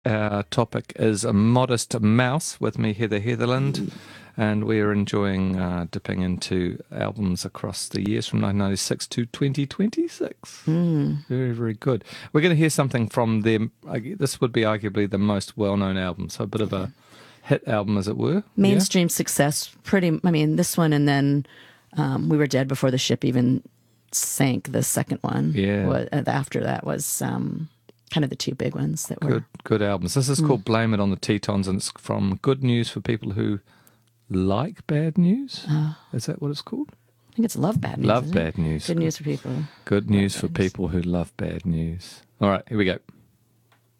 Our topic is A Modest Mouse with me, Heather Heatherland, and we are enjoying dipping into albums across the years from 1996 to 2026. Very, very good. We're going to hear something from them. This would be arguably the most well-known album, so a bit of a hit album, as it were. Mainstream success, this one, and then We Were Dead Before the Ship even sank, the second one. Yeah. After that was kind of the two big ones that were. Good albums. This is called Blame It on the Tetons, and it's from Good News for People Who Like Bad News. Is that what it's called? I think it's Love Bad News. Love Bad News. Good news for people. Good news for people who love bad news. All right, here we go.